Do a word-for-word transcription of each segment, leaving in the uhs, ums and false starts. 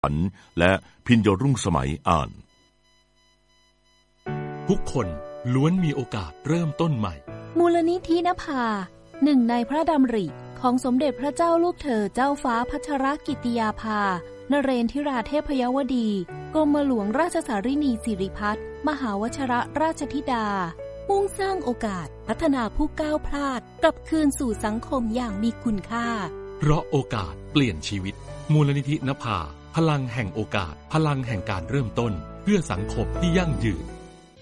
และพิญโยรุ่งสมัยอ่านทุกคนล้วนมีโอกาสเริ่มต้นใหม่มูลนิธินภาหนึ่งในพระดำริของสมเด็จพระเจ้าลูกเธอเจ้าฟ้าพัชรกิติยาภานเรนทิราเทพยวดีกรมหลวงราชสารินีสิริพัฒน์มหาวชรราชธิดามุ่งสร้างโอกาสพัฒนาผู้ก้าวพลาดกลับคืนสู่สังคมอย่างมีคุณค่าเพราะโอกาสเปลี่ยนชีวิตมูลนิธินภาพลังแห่งโอกาสพลังแห่งการเริ่มต้นเพื่อสังคมที่ยั่งยืน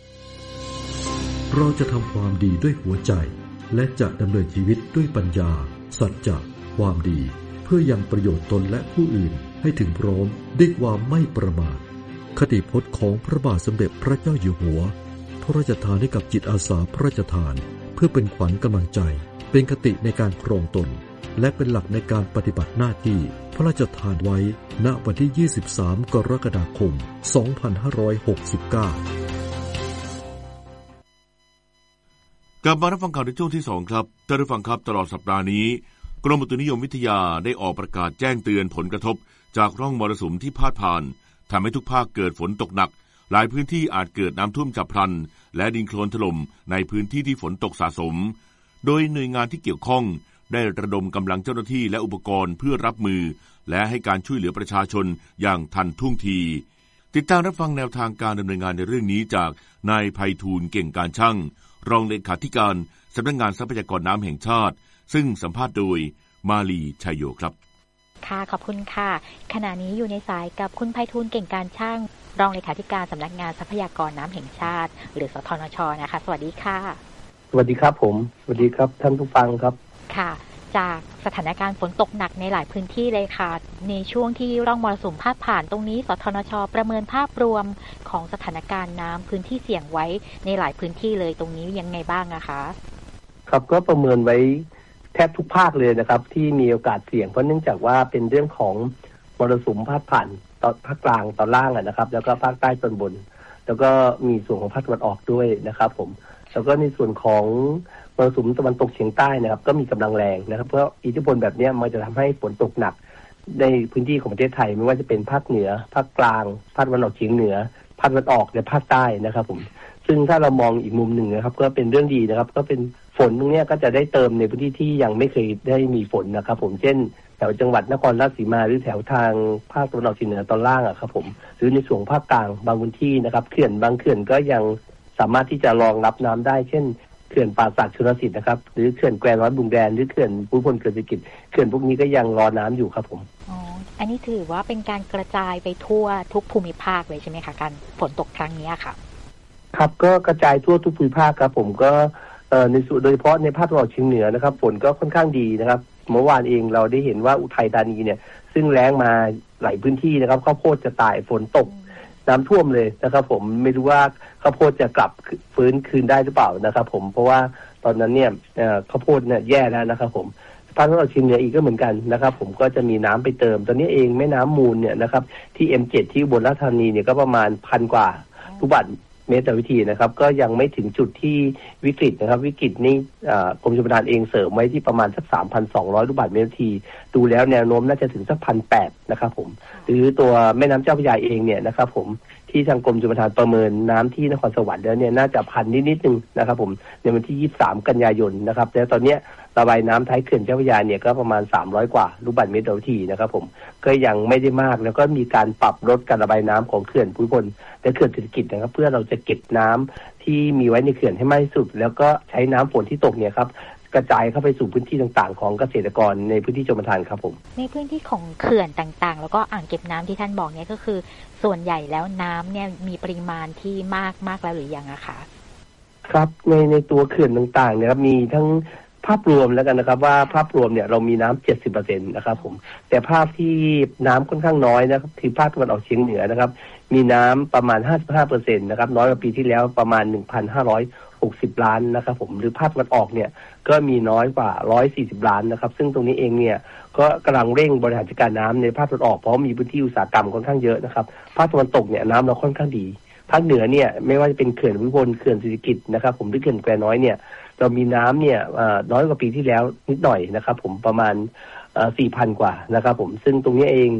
เราจะทำความดีด้วยหัวใจและจะดำเนินชีวิตด้วยปัญญาสัจจะความดีเพื่อยังประโยชน์ตนและผู้อื่นให้ถึงพร้อมด้วยความไม่ประมาทคติพจน์ของพระบาทสมเด็จพระเจ้าอยู่หัวพระราชทานให้กับจิตอาสาพระราชทานเพื่อเป็นขวัญกำลังใจเป็นคติในการครองตนและเป็นหลักในการปฏิบัติหน้าที่พระราชทานไว้ณวันที่ยี่สิบสามกรกฎาคมสองพันห้าร้อยหกสิบเก้ากลับมารับฟังข่าวในช่วงที่สองครับท่านผู้ฟังครับตลอดสัปดาห์นี้กรมอุตุนิยมวิทยาได้ออกประกาศแจ้งเตือนผลกระทบจากร่องมรสุมที่พาดผ่านทำให้ทุกภาคเกิดฝนตกหนักหลายพื้นที่อาจเกิดน้ำท่วมฉับพลันและดินโคลนถล่มในพื้นที่ที่ฝนตกสะสมโดยหน่วยงานที่เกี่ยวข้องได้ระดมกำลังเจ้าหน้าที่และอุปกรณ์เพื่อรับมือและให้การช่วยเหลือประชาชนอย่างทันท่วงทีติดตามรับฟังแนวทางการดำเนินงานในเรื่องนี้จากนายไพฑูรย์เก่งการช่างรองเลขาธิการสำนักงานทรัพยากรน้ำแห่งชาติซึ่งสัมภาษณ์โดยมาลีชัยโยครับค่ะขอบคุณค่ะขณะนี้อยู่ในสายกับคุณไพฑูรย์เก่งการช่างรองเลขาธิการสำนักงานทรัพยากรน้ำแห่งชาติหรือสทนช.นะคะสวัสดีค่ะสวัสดีครับผมสวัสดีครับท่านผู้ฟังครับค่ะจากสถานการณ์ฝนตกหนักในหลายพื้นที่เลยค่ะในช่วงที่ร่องมรสุมพาดผ่านตรงนี้สทนช.ประเมินภาพรวมของสถานการณ์น้ำพื้นที่เสี่ยงไว้ในหลายพื้นที่เลยตรงนี้ยังไงบ้างนะคะครับก็ประเมินไว้แทบทุกภาคเลยนะครับที่มีโอกาสเสี่ยงเพราะเนื่องจากว่าเป็นเรื่องของมรสุมพาดผ่านตอนภาคกลางตอนล่างนะครับแล้วก็ภาคใต้ตอนบนแล้วก็มีส่วนของภาคตะวันออกด้วยนะครับผมแล้วก็ในส่วนของมรสุมตะวันตกเฉียงใต้นะครับก็มีกำลังแรงนะครับเพราะอิทธิพลแบบนี้มันจะทำให้ฝนตกหนักในพื้นที่ของประเทศไทยไม่ว่าจะเป็นภาคเหนือภาคกลางภาคตะวันออกเฉียงเหนือภาคตะวันออกและภาคใต้นะครับผมซึ่งถ้าเรามองอีกมุมหนึ่งนะครับก็เป็นเรื่องดีนะครับก็เป็นฝนตรงนี้ก็จะได้เติมในพื้นที่ที่ยังไม่เคยได้มีฝนนะครับผมเช่นแถวจังหวัดนครราชสีมาหรือแถวทางภาคตะวันออกเฉียงเหนือตอนล่างอะครับผมหรือในส่วนภาคกลางบางพื้นที่นะครับเขื่อนบางเขื่อนก็ยังสามารถที่จะรองรับน้ำได้เช่นเขื่อนป่าสักชลสิทธิ์นะครับหรือเขื่อนแควน้อยบุงแดนหรือเขื่อนภูมิพลเขื่อนศิริกิติ์เขื่อนพวกนี้ก็ยังรอน้ำอยู่ครับผมอ๋ออันนี้ถือว่าเป็นการกระจายไปทั่วทุกภูมิภาคเลยใช่ไหมคะการฝนตกครั้งนี้ค่ะครับก็กระจายทั่วทุกภูมิภาคครับผมก็เอ่อในส่วนโดยเฉพาะในภาคตะวันออกเฉียงเหนือนะครับฝนก็ค่อนข้างดีนะครับเมื่อวานเองเราได้เห็นว่าอุทัยธานีเนี่ยซึ่งแล้งมาหลายพื้นที่นะครับข้าวโพดจะตายฝนตกน้ำท่วมเลยนะครับผมไม่รู้ว่าข้าวโพดจะกลับฟื้นคืนได้หรือเปล่านะครับผมเพราะว่าตอนนั้นเนี่ยข้าวโพดเนี่ยแย่แล้วนะครับผมภาคตะวันออกเฉียงเหนืออีกก็เหมือนกันนะครับผมก็จะมีน้ำไปเติมตอนนี้เองแม่น้ำมูลเนี่ยนะครับที่ เอ็ม เจ็ด ที่อุบลราชธานีเนี่ยก็ประมาณพันกว่าลูกบาศก์เมตรต่อวิธีนะครับก็ยังไม่ถึงจุดที่วิกฤตนะครับวิกฤตนี้กรมชลประทานเองเสริมไว้ที่ประมาณสัก สามพันสองร้อย ลูกบาศก์เมตรต่อวิธีดูแล้วแนวโน้มน่าจะถึงสัก หนึ่งพันแปดร้อย นะครับผมหรือตัวแม่น้ำเจ้าพระยาเองเนี่ยนะครับผมที่ทางกรมชลประทานประเมินน้ำที่นครสวรรค์แล้วเนี่ยน่าจะพันนิดๆนึงนะครับผมในวันที่ยี่สิบสามกันยายนนะครับแล้วตอนนี้ระบายน้ำท้ายเขื่อนเจ้าพระยาเนี่ยก็ประมาณสามร้อยกว่าลูกบาศก์เมตรต่อวิธีนะครับผมก็ยังไม่ได้มากแล้วก็มีการปรับลดการระบายน้ำของเขื่อนภูมิพลและเขื่อนศิริกิติ์นะครับเพื่อเราจะเก็บน้ำที่มีไว้ในเขื่อนให้มากที่สุดแล้วก็ใช้น้ำฝนที่ตกเนี่ยครับกระจายเข้าไปสู่พื้นที่ต่างๆของเกษตรกรในพื้นที่ชลประทานครับผมในพื้นที่ของเขื่อนต่างๆแล้วก็อ่างเก็บน้ำที่ท่านบอกเนี่ยก็คือส่วนใหญ่แล้วน้ำเนี่ยมีปริมาณที่มากมากแล้วหรือยังอะคะครับในในตัวเขื่อนต่างๆเนี่ยครับมีทั้งภาพรวมแล้วกันนะครับว่าภาพรวมเนี่ยเรามีน้ำ เจ็ดสิบเปอร์เซ็นต์ นะครับผมแต่ภาพที่น้ำค่อนข้างน้อยนะครับคือภาคตะวันออกเฉียงเหนือนะครับมีน้ำประมาณ ห้าสิบห้าเปอร์เซ็นต์ นะครับน้อยกว่าปีที่แล้วประมาณ หนึ่งพันห้าร้อยหกสิบ ล้านนะครับผมหรือภาคตะวันออกเนี่ยก็มีน้อยกว่าหนึ่งร้อยสี่สิบล้านนะครับซึ่งตรงนี้เองเนี่ยก็กำลังเร่งบริหารจัดการน้ำในภาคตะวันออกเพราะมีพื้นที่อุตสาหกรรมค่อนข้างเยอะนะครับภาคตะวันตกเนี่ยน้ำเราค่อนข้างดีภาคเหนือเนี่ยไม่ว่าจะเป็นเขื่อนภูมิพลเขื่อนศิริกิติ์นะครับผมหรือเขื่อนแควน้อยเนี่ยเรามีน้ำเนี่ยน้อยกว่าปีที่แล้วนิดหน่อยนะครับผมประมาณ สี่พัน กว่านะครับผมซึ่งตรงนี้เองที่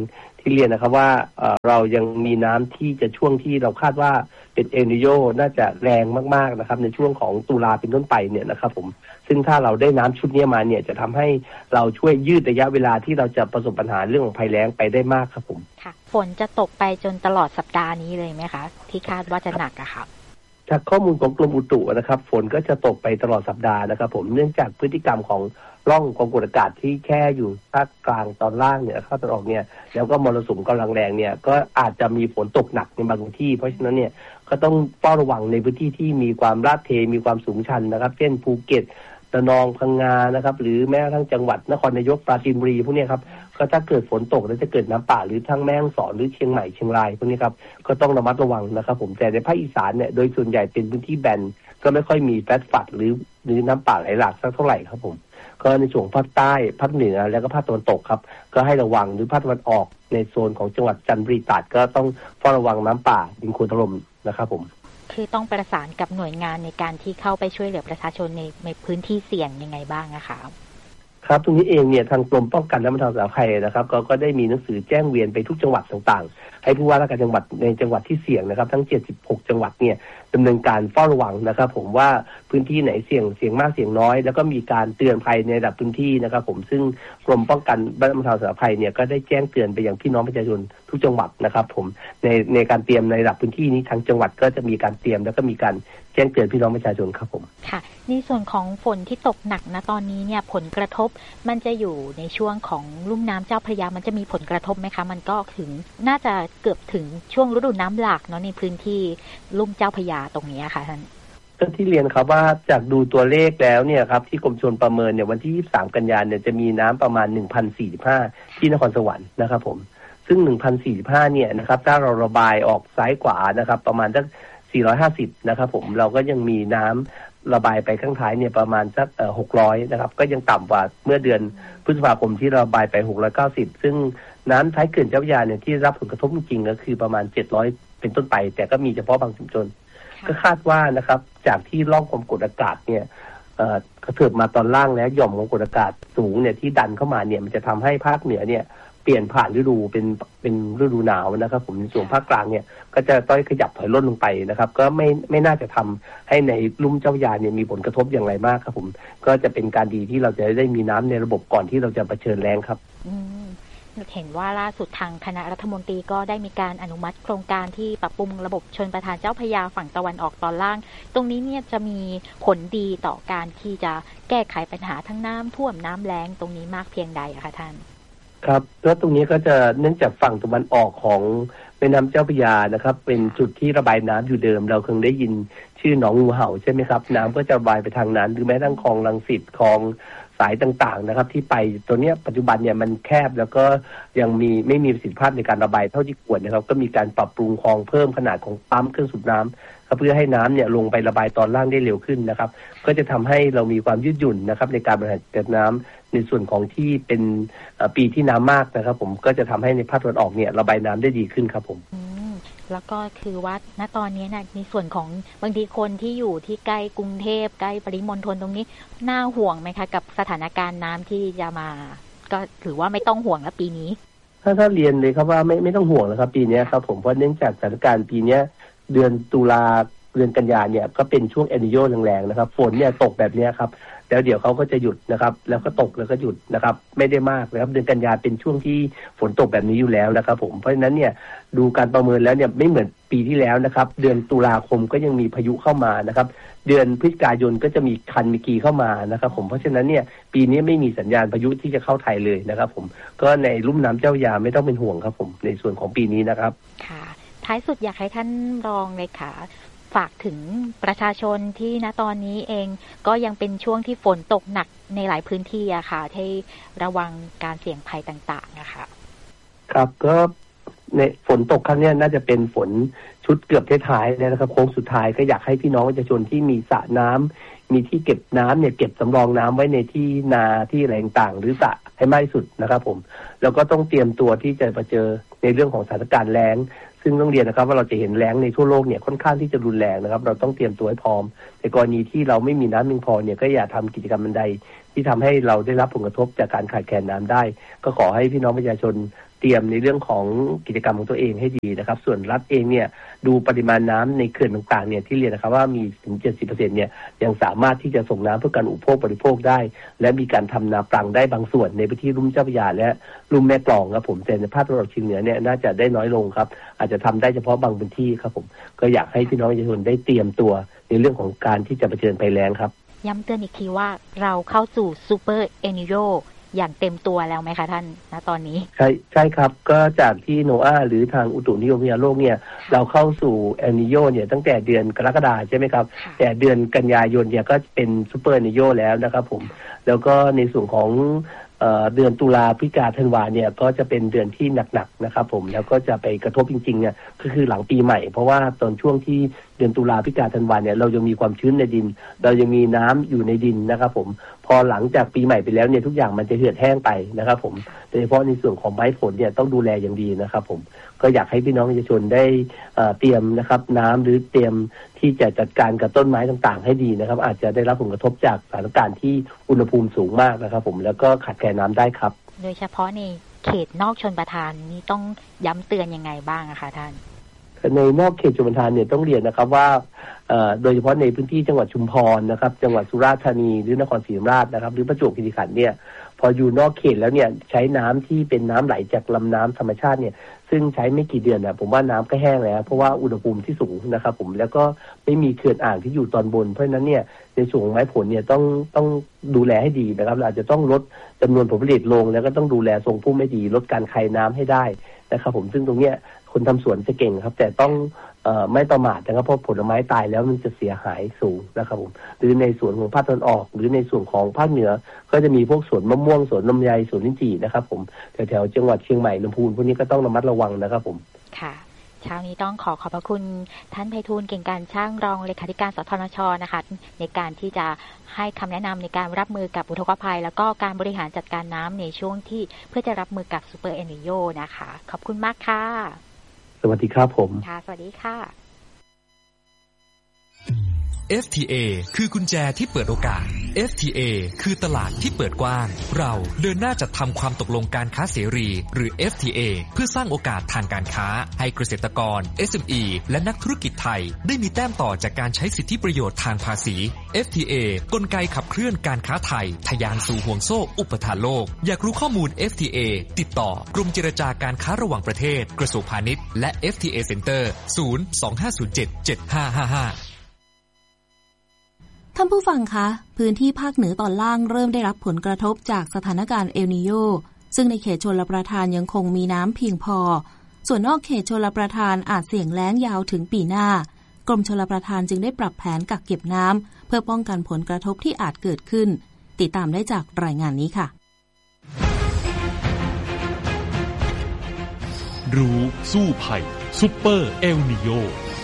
ที่เรียนนะครับว่าเรายังมีน้ำที่จะช่วงที่เราคาดว่าเป็นเอลนีโญน่าจะแรงมากๆนะครับในช่วงของตุลาเป็นต้นไปเนี่ยนะครับผมซึ่งถ้าเราได้น้ำชุดนี้มาเนี่ยจะทำให้เราช่วยยืดระยะเวลาที่เราจะประสบปัญหาเรื่องของภัยแล้งไปได้มากครับผมค่ะฝนจะตกไปจนตลอดสัปดาห์นี้เลยไหมคะที่คาดว่าจะหนักอะค่ะจากข้อมูลของกรมอุตุนะครับฝนก็จะตกไปตลอดสัปดาห์นะครับผมเนื่องจากพฤติกรรมของร่องความกดอากาศที่แค่อยู่ภาคกลางตอนล่างเนี่ยภาคตะวันออกเนี่ยแล้วก็มรสุมกำลังแรงเนี่ยก็อาจจะมีฝนตกหนักในบางพื้นที่เพราะฉะนั้นเนี่ยก็ต้องเฝ้าระวังในพื้นที่ที่มีความลาดเทมีความสูงชันนะครับเช่นภูเก็ตระนองพังงานะครับหรือแม้กระทั่งจังหวัดนครนายกปราจีนบุรีพวกนี้ครับก็ถ้าเกิดฝนตกแล้วจะเกิดน้ำป่าหรือทั้งแม่ฮ่องสอนหรือเชียงใหม่เชียงรายพวกนี้ครับก็ต้องระมัดระวังนะครับผมแต่ในภาคอีสานเนี่ยโดยส่วนใหญ่เป็นพื้นที่แบนก็ไม่ค่อยมีแฟลชฟลัดหรือหรือน้ำป่าไหลหลากสักเท่าไหร่ครับผมก็ในช่วงภาคใต้ภาคเหนือแล้วก็ภาคตะวันตกครับก็ให้ระวังหรือภาคตะวันออกในโซนของจังหวัดจันทบุรีตราดก็ต้องเฝ้าระวังน้ำป่าดินโคลนถล่มนะครับผมคือต้องประสานกับหน่วยงานในการที่เข้าไปช่วยเหลือประชาชนในในพื้นที่เสี่ยงยังไงบ้างนะคะครับตรงนี้เองเนี่ยทางกรมป้องกันและบรรเทาสาธารณภัยนะครับก็ก็ได้มีหนังสือแจ้งเวียนไปทุกจังหวัดต่างๆให้ผู้ว่าราชการจังหวัดในจังหวัดที่เสี่ยงนะครับทั้งเจ็ดสิบหกจังหวัดเนี่ยดำเนินการเฝ้าระวังนะครับผมว่าพื้นที่ไหนเสี่ยงเสี่ยงมากเสี่ยงน้อยแล้วก็มีการเตือนภัยในระดับพื้นที่นะครับผมซึ่งกรมป้องกันและบรรเทาสาธารณภัยเนี่ยก็ได้แจ้งเตือนไปยังพี่น้องประชาชนทุกจังหวัดนะครับผมในในการเตรียมในระดับพื้นที่นี้ทางจังหวัดก็จะมีการเตรียมแล้วก็มีการแจ้งเตือนพี่น้องประชาชนครับผมค่ะในส่วนของฝนที่ตกหนักนะตอนนี้เนี่ยผลกระทบมันจะอยู่ในช่วงของลุ่มน้ำเจ้าพระยามันจะมีผลกระทบไหมคะมันก็ถึงน่าจะเกือบถึงช่วงฤดูน้ำหลากเนาะในพื้นที่ลุ่มเจ้าพระยาตรงนี้ค่ะท่านก็ที่เรียนครับว่าจากดูตัวเลขแล้วเนี่ยครับที่กรมชลประเมินเนี่ยวันที่ยี่สิบสามกันยายนเนี่ยจะมีน้ำประมาณ หนึ่งพันสี่สิบห้า ที่นครสวรรค์นะครับผมซึ่ง หนึ่งพันสี่สิบห้า เนี่ยนะครับถ้าเราระบายออกซ้ายขวานะครับประมาณสักสี่ร้อยห้าสิบนะครับผมเราก็ยังมีน้ำระบายไปข้างท้ายเนี่ยประมาณสักเอ่อหกร้อยนะครับก็ยังต่ำกว่าเมื่อเดือนพฤษภาคมที่ระบายไปหกร้อยเก้าสิบซึ่งน้ำท้ายเขื่อนเจ้าพระยาเนี่ยที่รับผลกระทบจริงๆก็คือประมาณเจ็ดร้อยเป็นต้นไปแต่ก็มีเฉพาะบางชุมชนก็คาดว่านะครับจากที่ร่องความกดอากาศเนี่ยเอ่อกระเถิบมาตอนล่างแล้วหย่อมความกดอากาศสูงเนี่ยที่ดันเข้ามาเนี่ยมันจะทำให้ภาคเหนือเนี่ยเปลี่ยนผ่านฤดูเป็นเป็นฤดูหนาวนะครับผมในส่วนภาคกลางเนี่ยก็จะต้องขยับถอยร่นลงไปนะครับก็ไม่ไม่น่าจะทำให้ในลุ่มเจ้าพระยาเนี่ยมีผลกระทบอย่างไรมากครับผมก็จะเป็นการดีที่เราจะได้มีน้ำในระบบก่อนที่เราจะเผชิญแล้งครับอืมเห็นว่าล่าสุดทางคณะรัฐมนตรีก็ได้มีการอนุมัติโครงการที่ปรับปรุงระบบชลประทานเจ้าพระยาฝั่งตะวันออกตอนล่างตรงนี้เนี่ยจะมีผลดีต่อการที่จะแก้ไขปัญหาทั้งน้ำท่วมน้ำแล้งตรงนี้มากเพียงใดอะคะท่านครับแล้วตรงนี้ก็จะเนื่องจากฝั่งตะวันออกของแม่น้ำเจ้าพระยานะครับเป็นจุดที่ระบายน้ำอยู่เดิมเราคงได้ยินชื่อหนองงูเห่าใช่ไหมครับน้ำก็จะระบายไปทางนั้นหรือแม้ทั้งคลองรังสิตคลองสายต่างๆนะครับที่ไปตัวเนี้ยปัจจุบันเนี่ยมันแคบแล้วก็ยังมีไม่มีประสิทธิภาพในการระบายเท่าที่ควรนะครับก็มีการปรับปรุงคลองเพิ่มขนาดของปั๊มเครื่องสูบน้ำเพื่อให้น้ำเนี่ยลงไประบายตอนล่างได้เร็วขึ้นนะครับก็จะทำให้เรามีความยืดหยุ่นนะครับในการบริหารจัดน้ำในส่วนของที่เป็นปีที่น้ำมากนะครับผมก็จะทำให้ในภาคตะวันออกเนี่ยระบายน้ำได้ดีขึ้นครับผมแล้วก็คือว่าณตอนนี้นะในส่วนของบางทีคนที่อยู่ที่ใกล้กรุงเทพใกล้ปริมณฑลตรงนี้น่าห่วงไหมคะกับสถานการณ์น้ำที่จะมาก็ถือว่าไม่ต้องห่วงแล้วปีนี้ถ้าถ้าเรียนเลยครับว่าไม่ไม่ต้องห่วงแล้วครับปีนี้ครับผมเพราะเนื่องจากสถานการณ์ปีนี้เดือนตุลาเดือนกันยาเนี่ยก็เป็นช่วงเอลนีโญแรงๆนะครับฝนเนี่ยตกแบบนี้ครับแล้วเดี๋ยวเขาก็จะหยุดนะครับแล้วก็ตกแล้วก็หยุดนะครับไม่ได้มากนะครับเดือนกันยาเป็นช่วงที่ฝนตกแบบนี้อยู่แล้วนะครับผมเพราะฉะนั้นเนี่ยดูการประเมินแล้วเนี่ยไม่เหมือนปีที่แล้วนะครับเดือนตุลาคมก็ยังมีพายุเข้ามานะครับเดือนพฤศจิกายนก็จะมีคันมิกีเข้ามานะครับผมเพราะฉะนั้นเนี่ยปีนี้ไม่มีสัญญาณพายุที่จะเข้าไทยเลยนะครับผมก็ในลุ่มน้ำเจ้าพระยาไม่ต้องเป็นห่วงครับผมในส่วนของปีนี้นะครับค่ะท้ายสุดอยากให้ท่านรองเลยค่ะฝากถึงประชาชนที่ณตอนนี้เองก็ยังเป็นช่วงที่ฝนตกหนักในหลายพื้นที่อะค่ะให้ระวังการเสี่ยงภัยต่างๆนะคะครับก็ในฝนตกครั้งนี้น่าจะเป็นฝนชุดเกือบท้ายๆแล้วนะครับโค้งสุดท้ายก็อยากให้พี่น้องประชาชนที่มีสระน้ำมีที่เก็บน้ำเนี่ยเก็บสำรองน้ำไว้ในที่นาที่อะไรต่างๆหรือสระให้มากที่สุดนะครับผมแล้วก็ต้องเตรียมตัวที่จะมาเจอในเรื่องของสถานการณ์แล้งซึ่งต้องเรียนนะครับว่าเราจะเห็นแล้งในทั่วโลกเนี่ยค่อนข้างที่จะรุนแรงนะครับเราต้องเตรียมตัวให้พร้อมในกรณีที่เราไม่มีน้ำเพียงพอเนี่ยก็อย่าทำกิจกรรมใดที่ทำให้เราได้รับผลกระทบจากการขาดแคลนน้ำได้ก็ขอให้พี่น้องประชาชนเตรียมในเรื่องของกิจกรรมของตัวเองให้ดีนะครับส่วนรัฐเองเนี่ยดูปริมาณน้ำในเขื่อนต่างๆเนี่ยที่เรียนนะครับว่ามีถึง เจ็ดสิบเปอร์เซ็นต์ เนี่ยยังสามารถที่จะส่งน้ำเพื่อการอุปโภคบริโภคได้และมีการทำนาปรังได้บางส่วนในพื้นที่ลุ่มเจ้าพระยาและลุ่มแม่กลองครับผมแต่ในภาคตะวันออกเฉียงเหนือเนี่ยน่าจะได้น้อยลงครับอาจจะทำได้เฉพาะบางพื้นที่ครับผมก็อยากให้พี่น้องประชาชนได้เตรียมตัวในเรื่องของการที่จะเผชิญภัยแล้งครับย้ำเตือนอีกทีว่าเราเข้าสู่ซูเปอร์เอนิโยอย่างเต็มตัวแล้วไหมคะท่านณตอนนี้ใช่ใช่ครับก็จากที่โนอาหรือทางอุตุนิยมวิทยาโลกเนี่ยเราเข้าสู่เอลนิโญเนี่ยตั้งแต่เดือนกรกฎาคมใช่ไหมครับแต่เดือนกันยายนเนี่ยก็เป็นซูเปอร์เอลนิโญแล้วนะครับผมแล้วก็ในส่วนของเอ่อเดือนตุลาพฤศจิกาธันวาเนี่ยก็จะเป็นเดือนที่หนักๆนะครับผมแล้วก็จะไปกระทบจริงๆเนี่ยก็คือหลังปีใหม่เพราะว่าตอนช่วงที่เดือนตุลาพฤศจิกาธันวาเนี่ยเรายังมีความชื้นในดินเรายังมีน้ำอยู่ในดินนะครับผมพอหลังจากปีใหม่ไปแล้วเนี่ยทุกอย่างมันจะเหือดแห้งไปนะครับผมโดยเฉพาะในส่วนของไม้ผลเนี่ยต้องดูแลอย่างดีนะครับผมก็อยากให้พี่น้องประชาชนได้เตรียมนะครับน้ำหรือเตรียมที่จะจัดการกับต้นไม้ต่างๆให้ดีนะครับอาจจะได้รับผลกระทบจากสถานการณ์ที่อุณหภูมิสูงมากนะครับผมแล้วก็ขาดแคลนน้ำได้ครับโดยเฉพาะในเขตนอกชลประทานนี้ต้องย้ำเตือนยังไงบ้างอะคะท่านในนอกเขตชลประทานเนี่ยต้องเรียนนะครับว่าโดยเฉพาะในพื้นที่จังหวัดชุมพรนะครับจังหวัดสุราษฎร์ธานีหรือนครศรีธรรมราชนะครับหรือประจวบคีรีขันธ์เนี่ยพออยู่นอกเขตแล้วเนี่ยใช้น้ำที่เป็นน้ำไหลจากลำน้ำธรรมชาติเนี่ยซึ่งใช้ไม่กี่เดือนนะผมว่าน้ำก็แห้งแล้วเพราะว่าอุณหภูมิที่สูงนะครับผมแล้วก็ไม่มีเขื่อนอ่างที่อยู่ตอนบนเพราะฉะนั้นเนี่ยในส่วนของไม้ผลเนี่ยต้องต้องดูแลให้ดีนะครับเราอาจจะต้องลดจำนวนผลผลิตลงแล้วก็ต้องดูแลทรงพุ่มให้ดีลดการคายน้ำให้ได้นะครับผมซึ่งตรงเนี้ยคนทำสวนจะเก่งครับแต่ต้องเอ่อไม่ประมาทนะครับเพราะผลไม้ตายแล้วมันจะเสียหายสูงนะครับผมหรือในส่วนของภาคตะวันออกหรือในส่วนของภาคเหนือก็จะมีพวกสวนมะม่วงสวนลำไยสวนลิ้นจี่นะครับผมแถวๆจังหวัดเชียงใหม่ลำพูนพวกนี้ก็ต้องระมัดระวังนะครับผมค่ะเช้านี้ต้องขอขอบพระคุณท่านไพฑูรย์เก่งการช่างรองเลขาธิการสทนช.นะคะในการที่จะให้คำแนะนำในการรับมือกับอุทกภัยแล้วก็การบริหารจัดการน้ำในช่วงที่เพื่อจะรับมือกับซูเปอร์เอลนิโญนะคะขอบคุณมากค่ะสวัสดีครับผมค่ะสวัสดีค่ะเอฟ ที เอ คือกุญแจที่เปิดโอกาส เอฟ ที เอ คือตลาดที่เปิดกว้างเราเดินหน้าจัดทำความตกลงการค้าเสรีหรือ เอฟ ที เอ เพื่อสร้างโอกาสทางการค้าให้เกษตรกร เอส เอ็ม อี และนักธุรกิจไทยได้มีแต้มต่อจากการใช้สิทธิประโยชน์ทางภาษี เอฟ ที เอ กลไกขับเคลื่อนการค้าไทยทะยานสู่ห่วงโซ่อุปทานโลกอยากรู้ข้อมูล เอฟ ที เอ ติดต่อกรมเจรจาการค้าระหว่างประเทศกระทรวงพาณิชย์และ เอฟ ที เอ Center ศูนย์ สอง ห้า ศูนย์ เจ็ด เจ็ด ห้า ห้า ห้าท่านผู้ฟังคะพื้นที่ภาคเหนือตอนล่างเริ่มได้รับผลกระทบจากสถานการณ์เอลนีโญซึ่งในเขตชลประทานยังคงมีน้ำเพียงพอส่วนนอกเขตชลประทานอาจเสี่ยงแล้งยาวถึงปีหน้ากรมชลประทานจึงได้ปรับแผนกักเก็บน้ำเพื่อป้องกันผลกระทบที่อาจเกิดขึ้นติดตามได้จากรายงานนี้ค่ะรู้สู้ภัยซุปเปอร์เอลนีโญ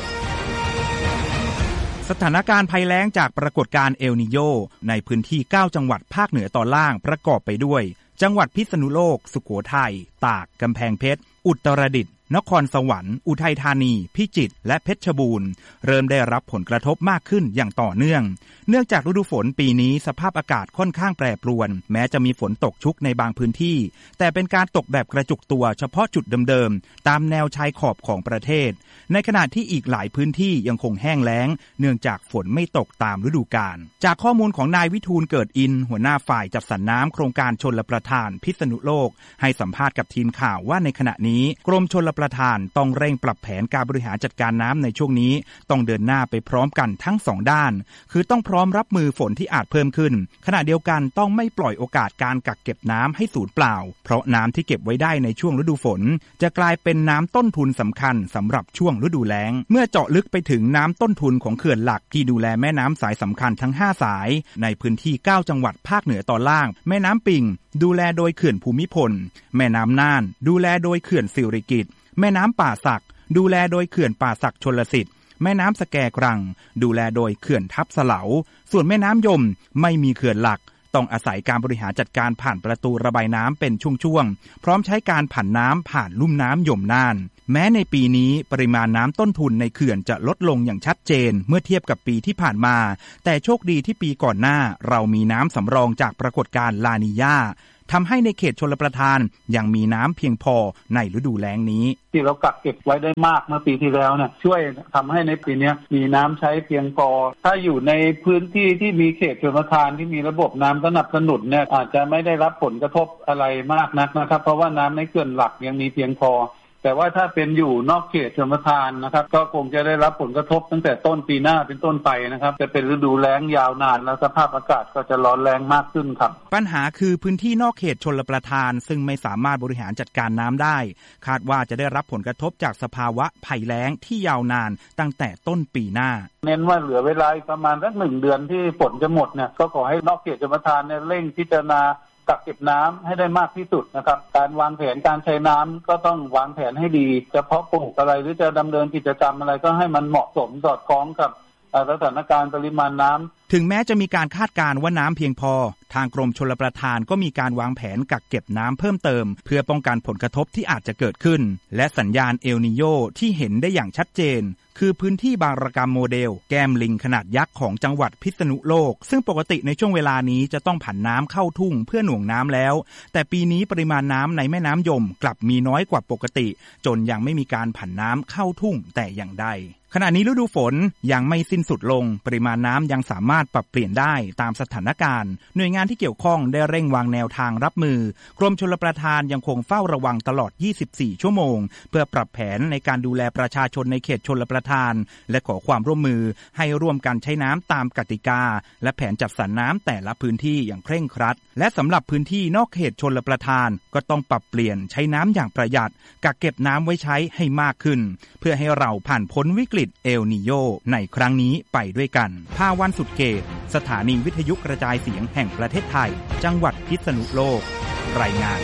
สถานการณ์ภัยแล้งจากปรากฏการณ์เอลนีโญในพื้นที่เก้าจังหวัดภาคเหนือตอนล่างประกอบไปด้วยจังหวัดพิษณุโลกสุโขทัยตากกำแพงเพชรอุตรดิตถ์นครสวรรค์อุทัยธานีพิจิตรและเพชรบูรณ์เริ่มได้รับผลกระทบมากขึ้นอย่างต่อเนื่องเนื่องจากฤดูฝนปีนี้สภาพอากาศค่อนข้างแปรปรวนแม้จะมีฝนตกชุกในบางพื้นที่แต่เป็นการตกแบบกระจุกตัวเฉพาะจุดเดิมๆตามแนวชายขอบของประเทศในขณะที่อีกหลายพื้นที่ยังคงแห้งแล้งเนื่องจากฝนไม่ตกตามฤดูกาลจากข้อมูลของนายวิทูลเกิดอินหัวหน้าฝ่ายจัดสรรน้ำโครงการชลประทานพิษณุโลกให้สัมภาษณ์กับทีมข่าวว่าในขณะนี้กรมชลประทานต้องเร่งปรับแผนการบริหารจัดการน้ำในช่วงนี้ต้องเดินหน้าไปพร้อมกันทั้งสองด้านคือต้องพร้อมรับมือฝนที่อาจเพิ่มขึ้นขณะเดียวกันต้องไม่ปล่อยโอกาสการกักเก็บน้ำให้สูญเปล่าเพราะน้ำที่เก็บไว้ได้ในช่วงฤดูฝนจะกลายเป็นน้ำต้นทุนสำคัญสำหรับช่วงฤดูแล้งเมื่อเจาะลึกไปถึงน้ำต้นทุนของเขื่อนหลักที่ดูแลแม่น้ำสายสำคัญทั้งห้าสายในพื้นที่เก้าจังหวัดภาคเหนือตอนล่างแม่น้ำปิงดูแลโดยเขื่อนภูมิพลแม่น้ำน่านดูแลโดยเขื่อนสิริกิติ์แม่น้ำป่าสักดูแลโดยเขื่อนป่าสักชลสิทธิ์แม่น้ำสแกกรังดูแลโดยเขื่อนทับเสลาส่วนแม่น้ำยมไม่มีเขื่อนหลักต้องอาศัยการบริหารจัดการผ่านประตูระบายน้ำเป็นช่วงๆพร้อมใช้การผันน้ำผ่านลุ่มน้ำยมน่านแม้ในปีนี้ปริมาณน้ำต้นทุนในเขื่อนจะลดลงอย่างชัดเจนเมื่อเทียบกับปีที่ผ่านมาแต่โชคดีที่ปีก่อนหน้าเรามีน้ำสำรองจากปรากฏการณ์ลานีญาทำให้ในเขตชลประทานยังมีน้ำเพียงพอในฤดูแล้งนี้ที่เรากักเก็บไว้ได้มากเมื่อปีที่แล้วเนี่ยช่วยทำให้ในปีนี้มีน้ำใช้เพียงพอถ้าอยู่ในพื้นที่ที่มีเขตชลประทานที่มีระบบน้ำสนับสนุนเนี่ยอาจจะไม่ได้รับผลกระทบอะไรมากนักนะครับเพราะว่าน้ำในเขื่อนหลักยังมีเพียงพอแต่ว่าถ้าเป็นอยู่นอกเขตชลประทานนะครับก็คงจะได้รับผลกระทบตั้งแต่ต้นปีหน้าเป็นต้นไปนะครับจะเป็นฤดูแล้งยาวนานแล้วสภาพอากาศก็จะร้อนแรงมากขึ้นครับปัญหาคือพื้นที่นอกเขตชลประทานซึ่งไม่สามารถบริหารจัดการน้ำได้คาดว่าจะได้รับผลกระทบจากสภาวะภัยแล้งที่ยาวนานตั้งแต่ต้นปีหน้าเน้นว่าเหลือเวลาประมาณสักหนึ่งเดือนที่ฝนจะหมดเนี่ยก็ขอให้นอกเขตชลประทานเนี่ยเร่งพิจารณากักเก็บน้ำให้ได้มากที่สุดนะครับการวางแผนการใช้น้ำก็ต้องวางแผนให้ดีจะเพาะปลูกอะไรหรือจะดำเนินกิจกรรมอะไรก็ให้มันเหมาะสมสอดคล้องกับสถานการณ์ปริมาณน้ำถึงแม้จะมีการคาดการณ์ว่าน้ำเพียงพอทางกรมชลประทานก็มีการวางแผนกักเก็บน้ำเพิ่มเติมเพื่อป้องกันผลกระทบที่อาจจะเกิดขึ้นและสัญญาณเอลนีโญที่เห็นได้อย่างชัดเจนคือพื้นที่บางระกำโมเดลแก้มลิงขนาดยักษ์ของจังหวัดพิษณุโลกซึ่งปกติในช่วงเวลานี้จะต้องผันน้ำเข้าทุ่งเพื่อหน่วงน้ำแล้วแต่ปีนี้ปริมาณน้ำในแม่น้ำยมกลับมีน้อยกว่าปกติจนยังไม่มีการผันน้ำเข้าทุ่งแต่อย่างใดขณะนี้ฤดูฝนยังไม่สิ้นสุดลงปริมาณน้ำยังสามารถปรับเปลี่ยนได้ตามสถานการณ์หน่วยงานที่เกี่ยวข้องได้เร่งวางแนวทางรับมือกรมชลประทานยังคงเฝ้าระวังตลอดยี่สิบสี่ชั่วโมงเพื่อปรับแผนในการดูแลประชาชนในเขตชลประทานและขอความร่วมมือให้ร่วมกันใช้น้ำตามกติกาและแผนจัดสรรน้ำแต่ละพื้นที่อย่างเคร่งครัดและสำหรับพื้นที่นอกเขตชลประทานก็ต้องปรับเปลี่ยนใช้น้ำอย่างประหยัดกักเก็บน้ำไว้ใช้ให้มากขึ้นเพื่อให้เราผ่านพ้นวิกฤตเอลนีโญในครั้งนี้ไปด้วยกันภาวันสุดเกตสถานีวิทยุกระจายเสียงแห่งประเทศไทยจังหวัดพิษณุโลกรายงาน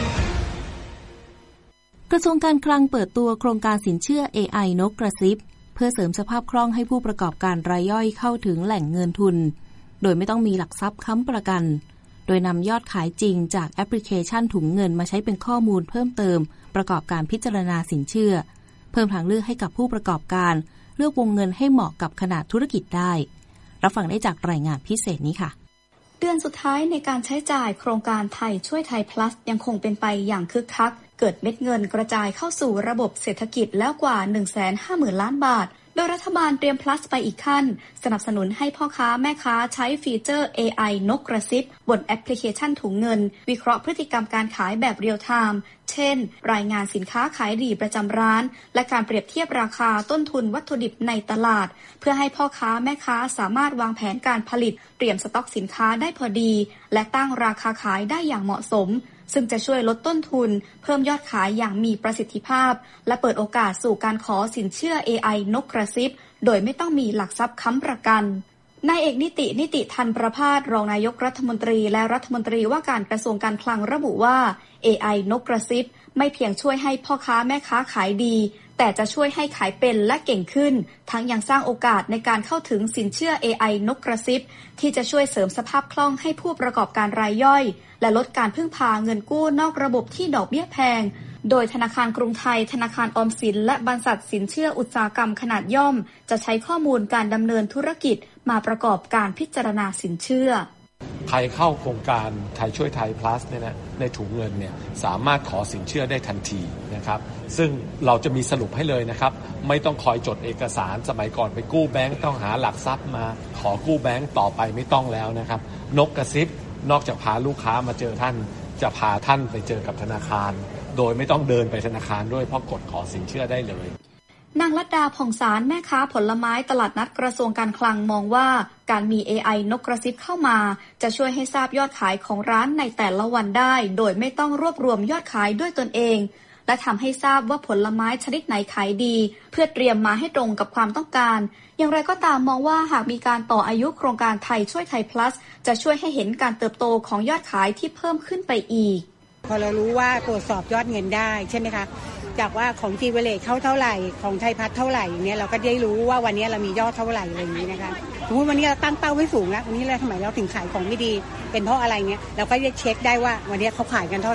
กระทรวงการคลังเปิดตัวโครงการสินเชื่อ เอ ไอ นกกระซิบเพื่อเสริมสภาพคล่องให้ผู้ประกอบการรายย่อยเข้าถึงแหล่งเงินทุนโดยไม่ต้องมีหลักทรัพย์ค้ำประกันโดยนำยอดขายจริงจากแอปพลิเคชันถุงเงินมาใช้เป็นข้อมูลเพิ่มเติมประกอบการพิจารณาสินเชื่อเพิ่มทางเลือกให้กับผู้ประกอบการเลือกวงเงินให้เหมาะกับขนาดธุรกิจได้รับฟังได้จากรายงานพิเศษนี้ค่ะเดือนสุดท้ายในการใช้จ่ายโครงการไทยช่วยไทย plus ยังคงเป็นไปอย่างคึกคักเกิดเม็ดเงินกระจายเข้าสู่ระบบเศรษฐกิจแล้วกว่า หนึ่งแสนห้าหมื่น ล้านบาทโดยรัฐบาลเตรียม plus ไปอีกขั้นสนับสนุนให้พ่อค้าแม่ค้าใช้ฟีเจอร์ เอ ไอ นกกระซิบบนแอปพลิเคชันถุงเงินวิเคราะห์พฤติกรรมการขายแบบเรียลไทม์เช่นรายงานสินค้าขายดีประจำร้านและการเปรียบเทียบราคาต้นทุนวัตถุดิบในตลาดเพื่อให้พ่อค้าแม่ค้าสามารถวางแผนการผลิตเตรียมสต็อกสินค้าได้พอดีและตั้งราคาขายได้อย่างเหมาะสมซึ่งจะช่วยลดต้นทุนเพิ่มยอดขายอย่างมีประสิทธิภาพและเปิดโอกาสสู่การขอสินเชื่อ เอ ไอ นกกระซิบโดยไม่ต้องมีหลักทรัพย์ค้ำประกันนายเอกนิตินิติธันประภาสรองนายกรัฐมนตรีและรัฐมนตรีว่าการกระทรวงการคลังระบุว่า เอ ไอ นกกระซิบไม่เพียงช่วยให้พ่อค้าแม่ค้าขายดีแต่จะช่วยให้ขายเป็นและเก่งขึ้นทั้งยังสร้างโอกาสในการเข้าถึงสินเชื่อ เอ ไอ นกกระซิบที่จะช่วยเสริมสภาพคล่องให้ผู้ประกอบการรายย่อยและลดการพึ่งพาเงินกู้นอกระบบที่ดอกเบี้ยแพงโดยธนาคารกรุงไทยธนาคารออมสินและบรรษัทสินเชื่ออุตสาหกรรมขนาดย่อมจะใช้ข้อมูลการดำเนินธุรกิจมาประกอบการพิจารณาสินเชื่อใครเข้าโครงการไทยช่วยไทย plus เนี่ยนะในถุงเงินเนี่ยสามารถขอสินเชื่อได้ทันทีนะครับซึ่งเราจะมีสรุปให้เลยนะครับไม่ต้องคอยจดเอกสารสมัยก่อนไปกู้แบงก์ต้องหาหลักทรัพย์มาขอกู้แบงก์ต่อไปไม่ต้องแล้วนะครับนกกระซิบนอกจากพาลูกค้ามาเจอท่านจะพาท่านไปเจอกับธนาคารโดยไม่ต้องเดินไปธนาคารด้วยเพราะกดขอสินเชื่อได้เลยนางลัดดาผ่องสารแม่ค้าผลไม้ตลาดนัดกระทรวงการคลังมองว่าการมี เอ ไอ นกกระซิบเข้ามาจะช่วยให้ทราบยอดขายของร้านในแต่ละวันได้โดยไม่ต้องรวบรวมยอดขายด้วยตนเองและทำให้ทราบว่าผลไม้ชนิดไหนขายดีเพื่อเตรียมมาให้ตรงกับความต้องการอย่างไรก็ตามมองว่าหากมีการต่ออายุโครงการไทยช่วยไทย plus จะช่วยให้เห็นการเติบโตของยอดขายที่เพิ่มขึ้นไปอีกพอเรารู้ว่าตรวจสอบยอดเงินได้ใช่ไหมคะจากว่าของจีเวเลตเข้าเท่าไหร่ของไทยพัฒน์เท่าไหร่เนี่ยเราก็ได้รู้ว่าวันนี้เรามียอดเท่าไหร่อะไรอย่างนี้นะคะสมมติวันนี้เราตั้งเป้าไว้สูงแล้ววันนี้เราทำไมเราถึงขายของไม่ดีเป็นเพราะอะไรเนี่ยเราก็จะเช็คได้ว่าวันนี้เขาขายกันเท่าไหร่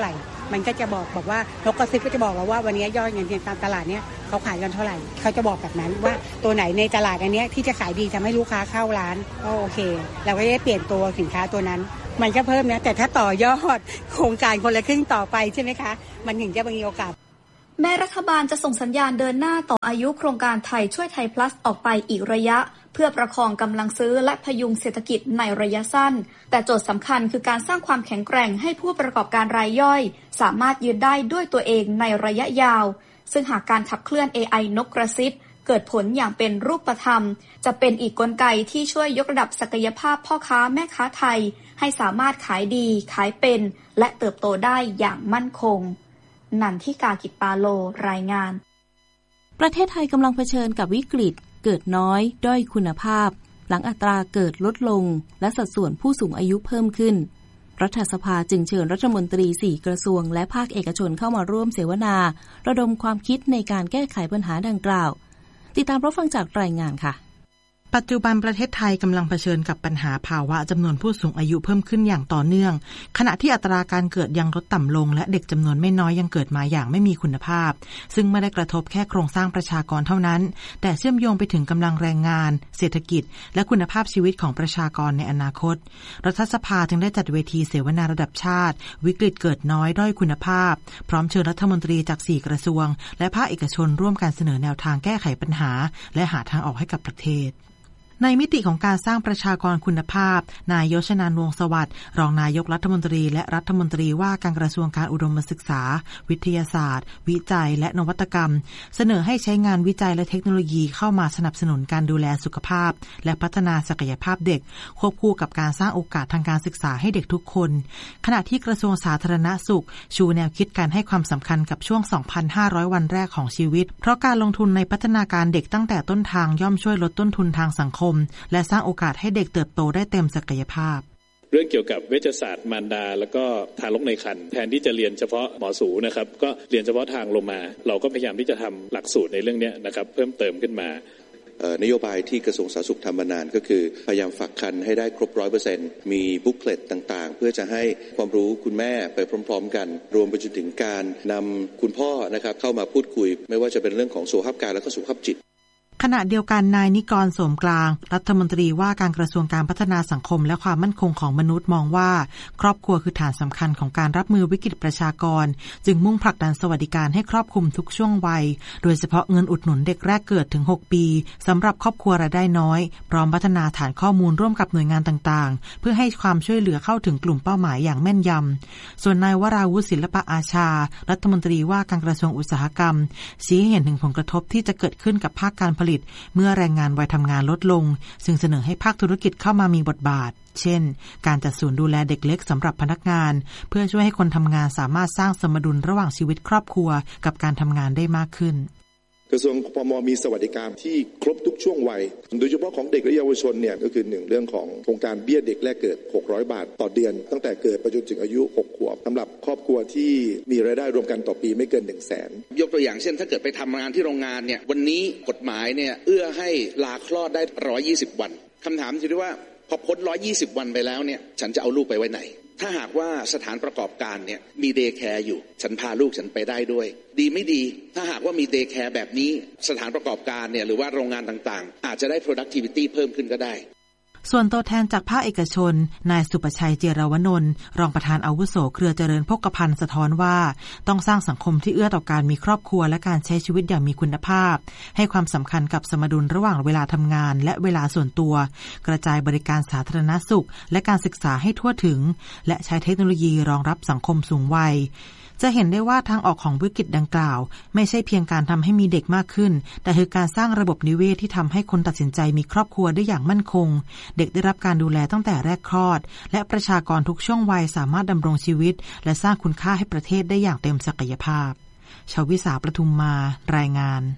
มันก็จะบอกบอกว่านกกระซิบก็จะบอกเราว่าวันนี้ยอดเงินเดือนตามตลาดเนี้ยเขาขายกันเท่าไหร่เขาจะบอกแบบนั้นว่าตัวไหนในตลาดอันเนี้ยที่จะขายดีทำให้ลูกค้าเข้าร้านก็โอเคเราก็จะเปลี่ยนตัวสินค้าตัวนั้นมันก็เพิ่มนะแต่ถ้าต่อยอดโครงการคนละครึ่งต่อไปใช่ไหมคะมันถึงจะมีโอกาสแม้รัฐบาลจะส่งสัญญาณเดินหน้าต่ออายุโครงการไทยช่วยไทย plus ออกไปอีกระยะเพื่อประคองกำลังซื้อและพยุงเศรษฐกิจในระยะสั้นแต่โจทย์สำคัญคือการสร้างความแข็งแกร่งให้ผู้ประกอบการรายย่อยสามารถยืนได้ด้วยตัวเองในระยะยาวซึ่งหากการขับเคลื่อน เอ ไอ นกกระซิบเกิดผลอย่างเป็นรูปธรรมจะเป็นอีกกลไกที่ช่วยยกระดับศักยภาพพ่อค้าแม่ค้าไทยให้สามารถขายดีขายเป็นและเติบโตได้อย่างมั่นคงนันทิกากิจปาโลรายงานประเทศไทยกำลังเผชิญกับวิกฤตเกิดน้อยด้อยคุณภาพหลังอัตราเกิดลดลงและสัดส่วนผู้สูงอายุเพิ่มขึ้นรัฐสภาจึงเชิญรัฐมนตรีสี่กระทรวงและภาคเอกชนเข้ามาร่วมเสวนาระดมความคิดในการแก้ไขปัญหาดังกล่าวติดตามรับฟังจากรายงานค่ะปัจจุบันประเทศไทยกำลังเผชิญกับปัญหาภาวะจำนวนผู้สูงอายุเพิ่มขึ้นอย่างต่อเนื่องขณะที่อัตราการเกิดยังลดต่ำลงและเด็กจำนวนไม่น้อยยังเกิดมาอย่างไม่มีคุณภาพซึ่งไม่ได้กระทบแค่โครงสร้างประชากรเท่านั้นแต่เชื่อมโยงไปถึงกำลังแรงงานเศรษฐกิจและคุณภาพชีวิตของประชากรในอนาคตรัฐสภาจึงได้จัดเวทีเสวนาระดับชาติวิกฤตเกิดน้อยด้อยคุณภาพพร้อมเชิญรัฐมนตรีจากสี่กระทรวงและภาคเอกชนร่วมกันเสนอแนวทางแก้ไขปัญหาและหาทางออกให้กับประเทศในมิติของการสร้างประชากรคุณภาพนายยศนานวงศ์สวัสดิ์รองนายกรัฐมนตรีและรัฐมนตรีว่าการกระทรวงการอุดมศึกษาวิทยาศาสตร์วิจัยและนวัตกรรมเสนอให้ใช้งานวิจัยและเทคโนโลยีเข้ามาสนับสนุนการดูแลสุขภาพและพัฒนาศักยภาพเด็กควบคู่กับการสร้างโอกาสทางการศึกษาให้เด็กทุกคนขณะที่กระทรวงสาธารณสุขชูแนวคิดการให้ความสำคัญกับช่วง สองพันห้าร้อย วันแรกของชีวิตเพราะการลงทุนในพัฒนาการเด็กตั้งแต่ต้นทางย่อมช่วยลดต้นทุนทางสังคมและสร้างโอกาสให้เด็กเติบโตได้เต็มศักยภาพเรื่องเกี่ยวกับเวชศาสตร์มารดาแล้วก็ทารกในครรภ์แทนที่จะเรียนเฉพาะหมอสูนะครับก็เรียนเฉพาะทางลงมาเราก็พยายามที่จะทำหลักสูตรในเรื่องนี้นะครับเพิ่มเติมขึ้นมานโยบายที่กระทรวงสาธารณสุขทำมานานก็คือพยายามฝากครรภ์ให้ได้ครบ ร้อยเปอร์เซ็นต์ มีบุ๊กเลตต่างๆเพื่อจะให้ความรู้คุณแม่ไปพร้อมๆกันรวมไปจนถึงการนำคุณพ่อนะครับเข้ามาพูดคุยไม่ว่าจะเป็นเรื่องของสุขภาพกายและก็สุขภาพจิตขณะเดียวกันนายนิกรโสมกลางรัฐมนตรีว่าการกระทรวงการพัฒนาสังคมและความมั่นคงของมนุษย์มองว่าครอบครัวคือฐานสำคัญของการรับมือวิกฤตประชากรจึงมุ่งผลักดันสวัสดิการให้ครอบคลุมทุกช่วงวัยโดยเฉพาะเงินอุดหนุนเด็กแรกเกิดถึงหกปีสำหรับครอบครัวรายได้น้อยพร้อมพัฒนาฐานข้อมูลร่วมกับหน่วยงานต่างๆเพื่อให้ความช่วยเหลือเข้าถึงกลุ่มเป้าหมายอย่างแม่นยำส่วนนายวราวุฒิศิลปะอาชารัฐมนตรีว่าการกระทรวงอุตสาหกรรมชี้ให้เห็นถึงผลกระทบที่จะเกิดขึ้นกับภาคการผลิตเมื่อแรงงานวัยทำงานลดลงซึ่งเสนอให้ภาคธุรกิจเข้ามามีบทบาทเช่นการจัดศูนย์ดูแลเด็กเล็กสำหรับพนักงานเพื่อช่วยให้คนทำงานสามารถสร้างสมดุลระหว่างชีวิตครอบครัวกับการทำงานได้มากขึ้นกระทรวงพม.มีสวัสดิการที่ครบทุกช่วงวัยโดยเฉพาะของเด็กและเยาวชนเนี่ยก็คือหนึ่งเรื่องของโครงการเบี้ยเด็กแรกเกิดหกร้อยบาทต่อเดือนตั้งแต่เกิดไปจนถึงอายุหกขวบสำหรับครอบครัวที่มีรายได้รวมกันต่อปีไม่เกิน หนึ่งแสนยกตัวอย่างเช่นถ้าเกิดไปทำงานที่โรงงานเนี่ยวันนี้กฎหมายเนี่ยเอื้อให้ลาคลอดได้หนึ่งร้อยยี่สิบวันคำถามคือว่าพอพ้นหนึ่งร้อยยี่สิบวันไปแล้วเนี่ยฉันจะเอาลูกไปไว้ไหนถ้าหากว่าสถานประกอบการเนี่ยมีเดย์แคร์อยู่ฉันพาลูกฉันไปได้ด้วยดีไม่ดีถ้าหากว่ามีเดย์แคร์แบบนี้สถานประกอบการเนี่ยหรือว่าโรงงานต่างๆอาจจะได้ productivity เพิ่มขึ้นก็ได้ส่วนตัวแทนจากภาคเอกชนนายสุประชัยเจรวนนท์รองประธานอาวุโสเครือเจริญโภคภัณฑ์สะท้อนว่าต้องสร้างสังคมที่เอื้อต่อการมีครอบครัวและการใช้ชีวิตอย่างมีคุณภาพให้ความสำคัญกับสมดุลระหว่างเวลาทำงานและเวลาส่วนตัวกระจายบริการสาธารณสุขและการศึกษาให้ทั่วถึงและใช้เทคโนโลยีรองรับสังคมสูงวัยจะเห็นได้ว่าทางออกของวิกฤตดังกล่าวไม่ใช่เพียงการทำให้มีเด็กมากขึ้นแต่คือการสร้างระบบนิเวศที่ทำให้คนตัดสินใจมีครอบครัวได้อย่างมั่นคงเด็กได้รับการดูแลตั้งแต่แรกคลอดและประชากรทุกช่วงวัยสามารถดำรงชีวิตและสร้างคุณค่าให้ประเทศได้อย่างเต็มศักยภาพชวิสาประทุมมารายงาน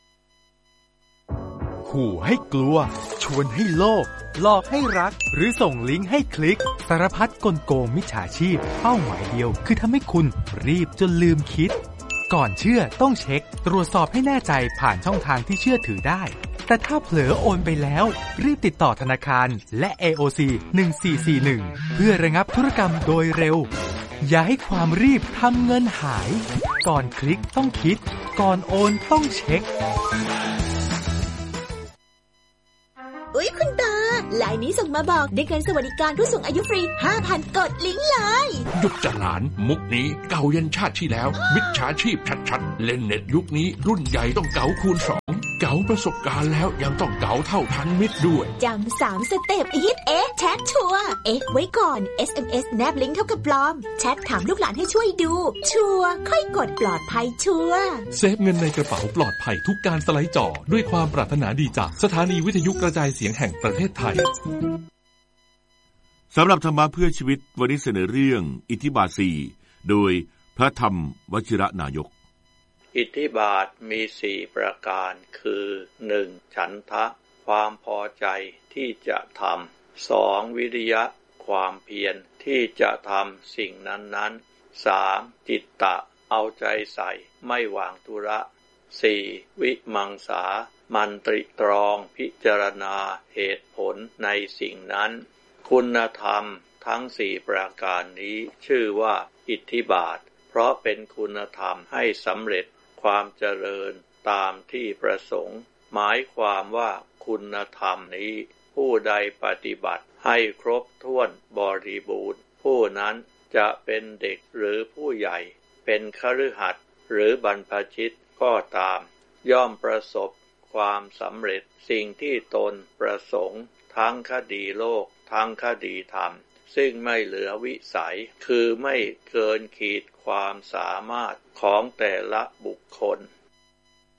ขู่ให้กลัวชวนให้โลภหลอกให้รักหรือส่งลิงก์ให้คลิกสารพัดกลโกงมิจฉาชีพเป้าหมายเดียวคือทำให้คุณรีบจนลืมคิดก่อนเชื่อต้องเช็คตรวจสอบให้แน่ใจผ่านช่องทางที่เชื่อถือได้แต่ถ้าเผลอโอนไปแล้วรีบติดต่อธนาคารและ เอ โอ ซี หนึ่งสี่สี่หนึ่งเพื่อระงับธุรกรรมโดยเร็วอย่าให้ความรีบทำเงินหายก่อนคลิกต้องคิดก่อนโอนต้องเช็คอุ๊ยคุณตาลายนี้ส่งมาบอกได้เงินสวัสดิการผู้สูงอายุฟรี ห้าพัน กดลิงก์เลยหยุดจะหลานมุกนี้เก่ายันชาติที่แล้วมิจฉาชีพชัดๆเล่นเน็ตยุคนี้รุ่นใหญ่ต้องเก๋าคูณสองเก๋าประสบการณ์แล้วยังต้องเก๋าเท่าทันมิตรด้วยจำสามสเต็ปฮิตเอ๊ะแชทชัวร์เอ๊ะไว้ก่อน เอส เอ็ม เอส แนบลิงก์เท่ากับปลอมแชทถามลูกหลานให้ช่วยดูชัวร์ค่อยกดปลอดภัยชัวร์เซฟเงินในกระเป๋าปลอดภัยทุกการสไลด์จอด้วยความปรารถนาดีจากสถานีวิทยุกระจายเสียงแห่งประเทศไทยสำหรับธรรมะเพื่อชีวิตวันนี้เสนอเรื่องอิทธิบาทสี่โดยพระธรรมวชิรนายกอิทธิบาทมีสี่ประการคือหนึ่งฉันทะความพอใจที่จะทำสองวิริยะความเพียรที่จะทำสิ่งนั้นๆสามจิตตะเอาใจใส่ไม่วางธุระสี่วิมังสามันตริตรองพิจารณาเหตุผลในสิ่งนั้นคุณธรรมทั้งสี่ประการนี้ชื่อว่าอิทธิบาทเพราะเป็นคุณธรรมให้สำเร็จความเจริญตามที่ประสงค์หมายความว่าคุณธรรมนี้ผู้ใดปฏิบัติให้ครบถ้วนบริบูรณ์ผู้นั้นจะเป็นเด็กหรือผู้ใหญ่เป็นคฤหัสถ์หรือบรรพชิตก็ตามย่อมประสบความสำเร็จสิ่งที่ตนประสงค์ทั้งคดีโลกทั้งคดีธรรมซึ่งไม่เหลือวิสัยคือไม่เกินขีดความสามารถของแต่ละบุคคล